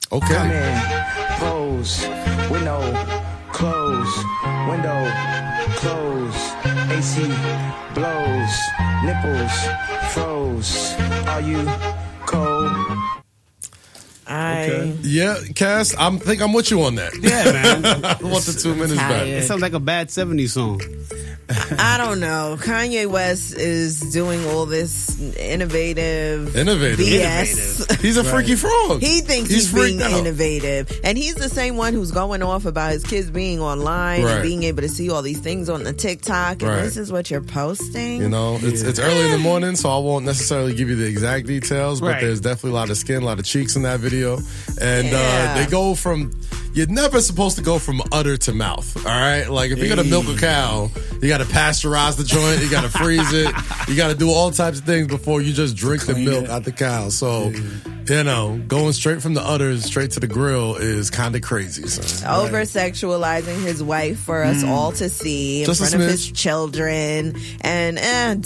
Okay. Come in, pose, with no clothes, window, close, AC, blows, nipples, froze. Are you cold? Yeah, Cass, I think I'm with you on that. Yeah, man. I want the 2 minutes back. It sounds like a bad 70s song. I don't know. Kanye West is doing all this innovative BS. He's a freaky frog. He thinks he's being innovative. And he's the same one who's going off about his kids being online and being able to see all these things on the TikTok. And this is what you're posting. You know, it's early in the morning, so I won't necessarily give you the exact details, but there's definitely a lot of skin, a lot of cheeks in that video. And they go from... You're never supposed to go from udder to mouth, all right? Like, if you're going to milk a cow, you got to pasteurize the joint, you got to freeze it, you got to do all types of things before you just drink the milk out the cow. So, you know, going straight from the udders straight to the grill is kind of crazy. So, over-sexualizing his wife for us all to see in front of his children. And